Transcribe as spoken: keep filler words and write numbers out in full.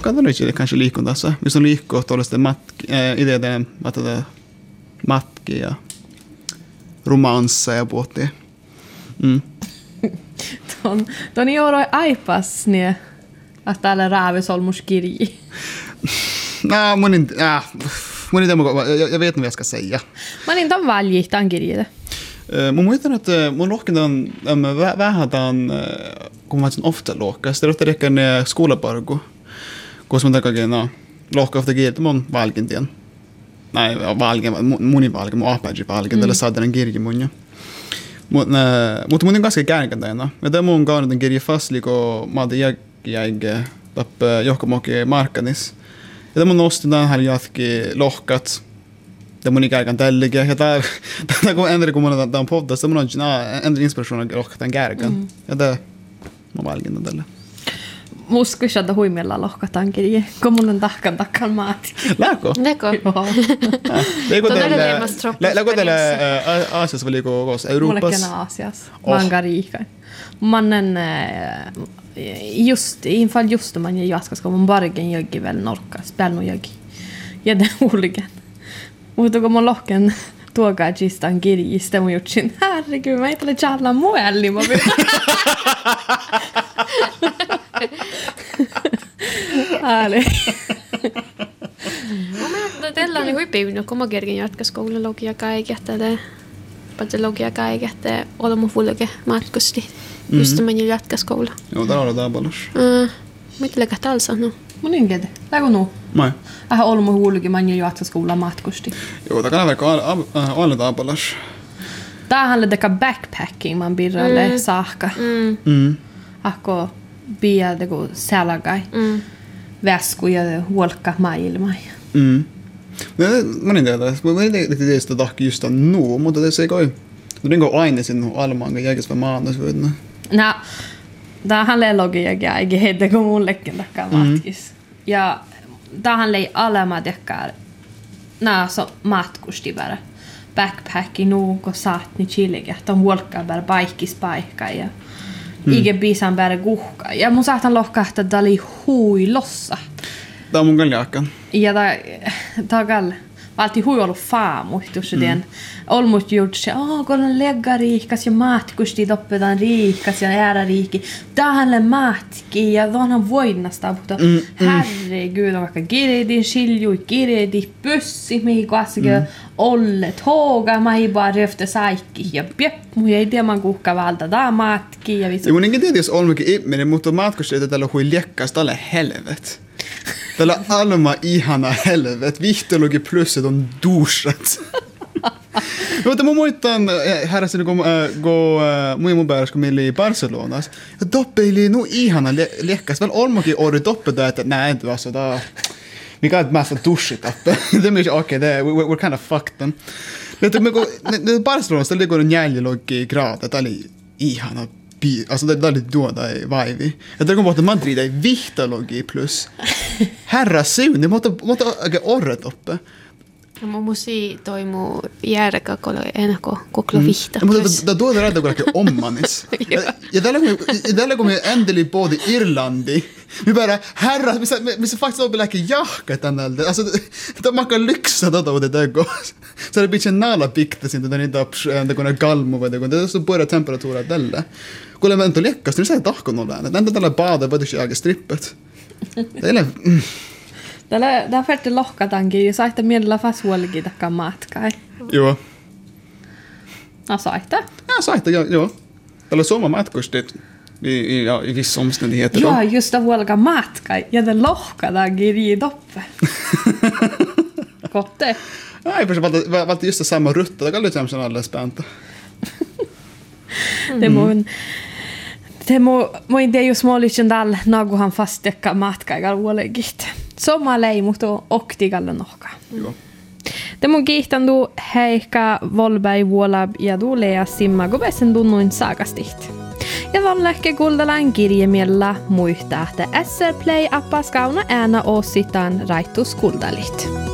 kallar det kanske liikundassa. Jos on liikkua tuollaisten mat- äh, ideiden matata matki ja romanssa ja puhuttiin. Mm. Ton, ton joudoi aipas niin, että täällä räävisolmus kirji. No, mun ei, äh, mun ei tiedä, jag, jag vet inte vad jag ska säga. Mä niin ton valjihtaan kirjille. Mun muistan, että mun lohkintaan vähätään, kun mä ofta lohkas. Det låter ehkä ne skolaparku. Koska mä takakin, no, lohka ofta kirjit mun valkintien. Nej, valkin, munin valkin, mun ahpäji valkin, tällä saadaan kirji mun jo. Mutta mut mun on kanssa käännäkäntäjänä. Ja tämä mun kaunatan kirja fastli, kun mä otin jäikä tapp johkamoki markkanis. Ja tämä mun nostin tähän jatki lohkat. Tämä mun ikään tällikin. Ja tämä kun ändri, kun mun on tämän poddassa, tämä mun on ändri inspirationen lohkatan kärkän. Ja tämä mä valkin tällä. Muskis, että huimella lohkataan kirje, kun mun on tahkan takkaan maat. Läkö? Läkö? Joo. Läkö teille Aasiassa vai liiku koos Euroopassa? Mullekin Aasiassa. Mä oon riikain. Mä oon just, i alla fall just om man är jaskar ska man bara gen joggi väl norka spel no joggi. Ja det oligen. Mutta kun mä lohken tuokaa gistan kirji, sitten mä jutsin, herregud, mä ei tule tjalla muelli. Mä Ääli. Mä mietin, tällä on huippiivin, kun mä kerkin jatkaskoulun logia kaikehtä. Patse logia kaikehtä, olemme fulke matkusti. Just mä jo jatkaskoulu. Joo, täällä on taapalos. Uh, mitä läkä täällä sanoo? Mun niin kete. Läkö nuu? Mai. Ähä olemme hulki, mä jo jatkaskoulu matkusti. Joo, tää kannattaa aina taapalos. Tämähän oli teka backpacking, man birralle mm. saakka. Mm. Mm. Ahko biade kun sälgai. Mm. Väsku ja huolkka maailmaa. Mm. Mä en tiedä, mä en tiedä riktigt sitä tahki just nu, mutta det se kai. Det är går aina sin almanka jäges med manus vet. No, tämähän oli logia eikä heitä kun mullekin takkaan matkis. Ja tämähän oli alema tekään. Nää so matkusti bara. Backpacki nu kun saat ni chilliga. Ton huolkkaa bara baikis paikka ja Ige bisan bara guhka. Ja mun saatan lohkahtaa, että oli huilossa. Tää on mun kaljakkan. Ja tää on kall. Valti hui ollut faamuhtus den. Olmut gjort se, åh, kun on legga riikas ja matkusti toppetaan riikas ja äära riikki. Tähän matki ja tuonhan voinnasta, mutta mm, herregud, on vaikka kireidin shiljui, kireidin pyssi, mihin kaskeja olle tåga, mä ei bara röfte saikki ja pjöp, mun ei tiedä man kuhka valta tää matki ja visu. Ja mun enkin tiedä, jos olmukin ihminen, mutta matkusti, että täällä hui liekkaas, tällä helvet. Tällä alma ihana helvet, vihtelukin plusset on duusat. Mutta mun muistan, herrasin kun mun mun päässä, kun meillä oli Barcelonas, ja toppeili nu ihana liekkaas, väl olmukin ori toppeta, että nää en tuossa tää. Vi kan inte massa duschit uppe. Det är mycket okej, det we're kind of fucked then. Men det går Barcelona så det går en jäljloggi grad att det är ihana bi, alltså det är lite då där vibe. Jag tror att Madrid är vihtalogi plus. Herra sun, det måste måste aga orret uppe. Ja mun musi toimu järkä kolo enako koklo vihta. Mutta da då det är det ommanis. Ja där kommer där kommer ändeli både Irlandi. Vi bara herra, vi vi så faktiskt upp like jahka tänne. Alltså då man kan lyxa då då det där går. Så det blir en nala bikta sin den inte det går galmo vad det går. Det är så bara temperaturer tälle. Kuule mä en lekkas, niin se ei tahkon ole. Entä tällä baada voitaisiin aika strippet. Teillä Tällä där färte lohkatankin ja saitte mielellä fast huolikin takkaan matkai. Joo. No saitte? Ja saitte, joo. joo. Tällä soma matkustit i, i, ja, i vissa omständigheter. Joo, just det huolka matkai ja det lohkatankin i doppe. Kotte. Nej, för valde valde just det samma rutt. Det kan lite som alla spänta. Det må det må må inte ju smålichen dal nagohan fast tekka matkaigal huolegit. Somalei mutta oktigalle nohka. Joo. Det må gitan du Heikka Volberg Vuolab ja du Lea Simma gobesen dunnuin saakastihti. Ja vallekke kuldalan kirjemiellä muistaa, että S R Play appas kauna ääna oositaan raittus kuldalit.